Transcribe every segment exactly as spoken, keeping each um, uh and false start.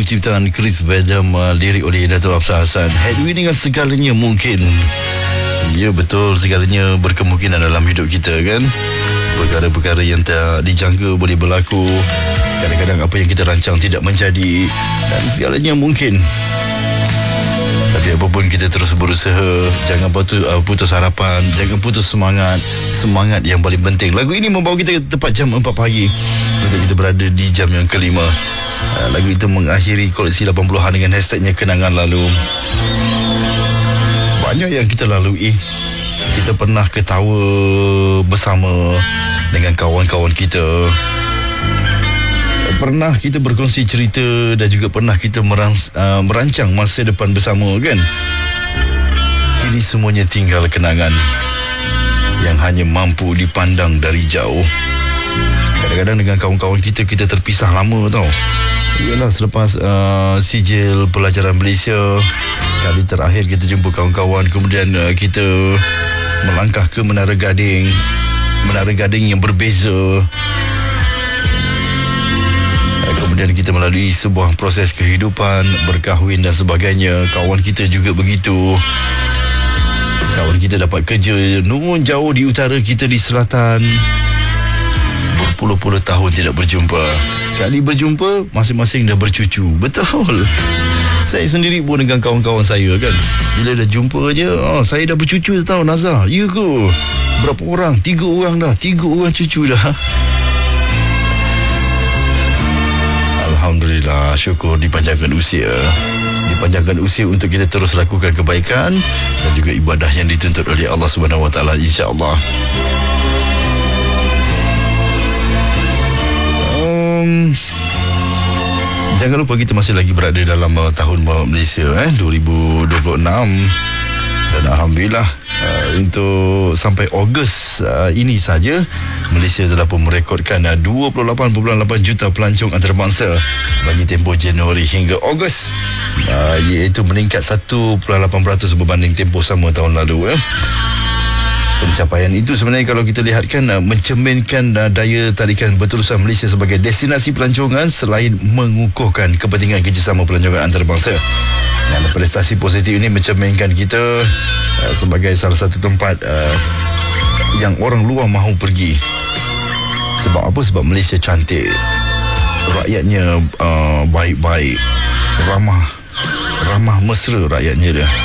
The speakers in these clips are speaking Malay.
ciptaan Chris Vedam, uh, lirik oleh Dato' Hafsah Hassan. Headway dengan segalanya mungkin. Ya betul, segalanya berkemungkinan dalam hidup kita kan. Perkara-perkara yang tak dijangka boleh berlaku. Kadang-kadang apa yang kita rancang tidak menjadi, dan segalanya mungkin. Tapi apapun, kita terus berusaha. Jangan putus, uh, putus harapan. Jangan putus semangat. Semangat yang paling penting. Lagu ini membawa kita tepat jam empat pagi untuk kita berada di jam yang kelima. uh, Lagu itu mengakhiri koleksi lapan puluhan dengan hashtagnya Kenangan Lalu. Banyak yang kita lalui. Kita pernah ketawa bersama dengan kawan-kawan kita. Pernah kita berkongsi cerita, dan juga pernah kita merans, uh, merancang masa depan bersama kan. Kini semuanya tinggal kenangan yang hanya mampu dipandang dari jauh. Kadang-kadang dengan kawan-kawan kita, kita terpisah lama tau. Ialah selepas uh, sijil pelajaran Malaysia, kali terakhir kita jumpa kawan-kawan. Kemudian uh, kita melangkah ke Menara Gading. Menara Gading yang berbeza. Kemudian kita melalui sebuah proses kehidupan, berkahwin dan sebagainya. Kawan kita juga begitu. Kawan kita dapat kerja nun jauh di utara, kita di selatan. Berpuluh-puluh tahun tidak berjumpa. Sekali berjumpa, masing-masing dah bercucu. Betul. Saya sendiri pun dengan kawan-kawan saya kan, bila dah jumpa je, oh, saya dah bercucu tau Nazar. Ya ke? Berapa orang? Tiga orang dah. Tiga orang cucu dah. Alhamdulillah, syukur dipanjangkan usia. Dipanjangkan usia untuk kita terus lakukan kebaikan dan juga ibadah yang dituntut oleh Allah Subhanahu Wa Taala, insya-Allah. Um, jangan lupa kita masih lagi berada dalam uh, tahun Malaysia eh dua ribu dua puluh enam, dan alhamdulillah uh, untuk sampai Ogos uh, ini saja, Malaysia telah pun merekodkan uh, dua puluh lapan perpuluhan lapan juta pelancong antarabangsa bagi tempoh Januari hingga Ogos, uh, iaitu meningkat satu perpuluhan lapan peratus berbanding tempoh sama tahun lalu. Eh. Pencapaian itu sebenarnya kalau kita lihatkan uh, mencerminkan uh, daya tarikan berterusan Malaysia sebagai destinasi pelancongan, selain mengukuhkan kepentingan kerjasama pelancongan antarabangsa. Dan prestasi positif ini mencerminkan kita uh, sebagai salah satu tempat uh, yang orang luar mahu pergi. Sebab apa? Sebab Malaysia cantik, rakyatnya uh, baik-baik, ramah ramah mesra rakyatnya dia.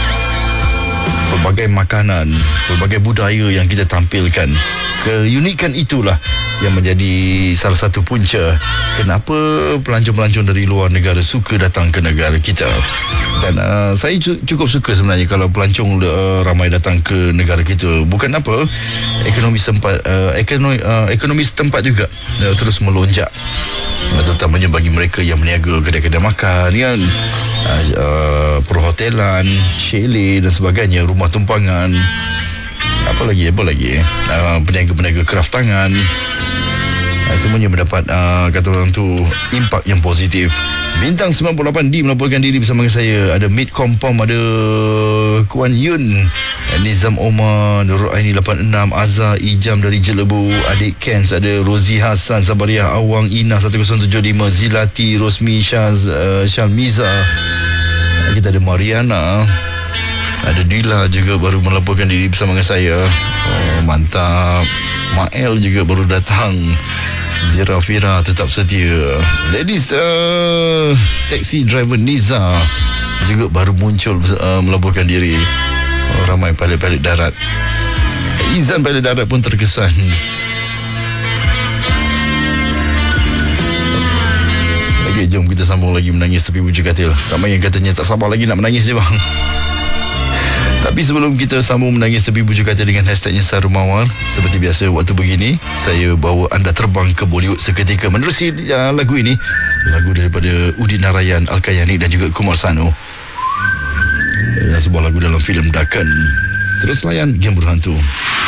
Pelbagai makanan, pelbagai budaya yang kita tampilkan, keunikan itulah yang menjadi salah satu punca kenapa pelancong-pelancong dari luar negara suka datang ke negara kita. Dan uh, saya cukup suka sebenarnya kalau pelancong uh, ramai datang ke negara kita. Bukan apa, ekonomi sempat uh, ekonomi uh, ekonomi setempat juga uh, terus melonjak, terutamanya bagi mereka yang meniaga kedai-kedai makan kan, uh, uh, perhotelan, chalet dan sebagainya, rumah tumpangan, apa lagi apa lagi uh, peniaga-peniaga kraft tangan. Uh, semuanya mendapat uh, kata orang tu impak yang positif. Bintang sembilan puluh lapan D melaporkan diri bersama dengan saya. Ada Mid Kompom, ada Kuan Yun, Nizam Omar, Nurul Aini lapan enam, Azhar Ijam dari Jelebu, Adik Kens, ada Rozi Hassan, Sabariah Awang, Ina satu kosong tujuh lima, Zilati, Rosmi, Syaz, uh, Syalmiza. Kita ada Mariana, ada Dila juga baru melaporkan diri bersama dengan saya. Oh, mantap. Mael juga baru datang. Zirafira tetap setia. Ladies uh, taxi driver Niza juga baru muncul uh, melaporkan diri. Oh, ramai pilot-pilot darat. Izan pilot darat pun terkesan. Okey, jom kita sambung lagi Menangis Tepi Bujur Katil. Ramai yang katanya tak sabar lagi nak menangis je bang. Tapi sebelum kita sambung Menangis Tepi Bujur Katil dengan hashtagnya Saru Mawar, seperti biasa waktu begini saya bawa anda terbang ke Bollywood seketika menerusi uh, lagu ini, lagu daripada Udin Narayan, Al-Kayani dan juga Kumar Sanu. uh, Sebuah lagu dalam filem Dakan. Terus layan Game Berhantu.